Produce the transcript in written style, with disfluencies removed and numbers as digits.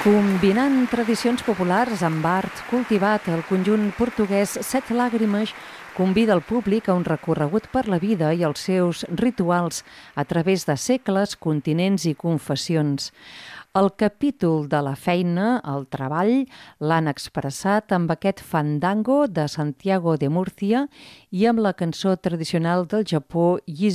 Combinant tradicions populars amb art cultivat, el conjunt portuguès Set Lágrimas convida el públic a un recorregut per la vida i els seus rituals a través de segles, continents i confessions. El capítol de la feina, el treball, l'han expressat amb aquest fandango de Santiago de Múrcia i amb la cançó tradicional del Japó